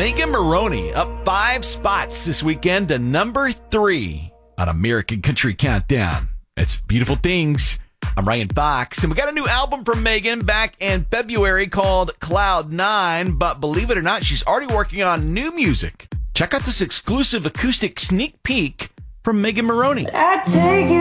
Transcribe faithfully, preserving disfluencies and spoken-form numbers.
Megan Moroney up five spots this weekend to number three on American Country Countdown. It's Beautiful Things. I'm Ryan Fox, and we got a new album from Megan back in February called Cloud Nine, but believe it or not, she's already working on new music. Check out this exclusive acoustic sneak peek from Megan Moroney. I take you